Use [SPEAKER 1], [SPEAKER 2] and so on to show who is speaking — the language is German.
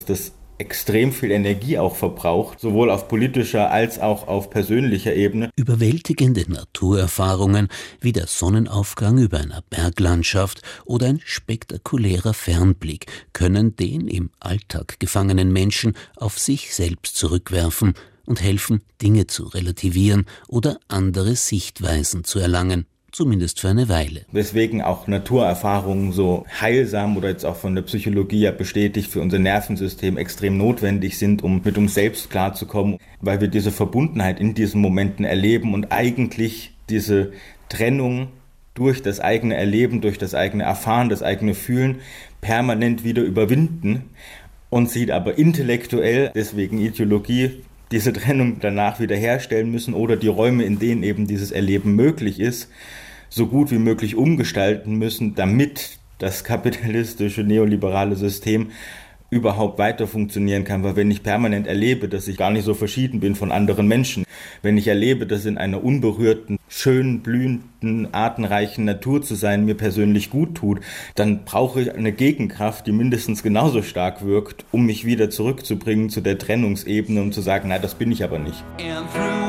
[SPEAKER 1] das extrem viel Energie auch verbraucht, sowohl auf politischer als auch auf persönlicher Ebene.
[SPEAKER 2] Überwältigende Naturerfahrungen wie der Sonnenaufgang über einer Berglandschaft oder ein spektakulärer Fernblick können den im Alltag gefangenen Menschen auf sich selbst zurückwerfen und helfen, Dinge zu relativieren oder andere Sichtweisen zu erlangen. Zumindest für eine Weile.
[SPEAKER 1] Weswegen auch Naturerfahrungen so heilsam oder jetzt auch von der Psychologie ja bestätigt für unser Nervensystem extrem notwendig sind, um mit uns selbst klarzukommen, weil wir diese Verbundenheit in diesen Momenten erleben und eigentlich diese Trennung durch das eigene Erleben, durch das eigene Erfahren, das eigene Fühlen permanent wieder überwinden und sie aber intellektuell, deswegen Ideologie, diese Trennung danach wieder herstellen müssen oder die Räume, in denen eben dieses Erleben möglich ist, so gut wie möglich umgestalten müssen, damit das kapitalistische, neoliberale System überhaupt weiter funktionieren kann. Weil wenn ich permanent erlebe, dass ich gar nicht so verschieden bin von anderen Menschen, wenn ich erlebe, dass in einer unberührten, schönen, blühenden, artenreichen Natur zu sein mir persönlich gut tut, dann brauche ich eine Gegenkraft, die mindestens genauso stark wirkt, um mich wieder zurückzubringen zu der Trennungsebene und zu sagen, nein, das bin ich aber nicht.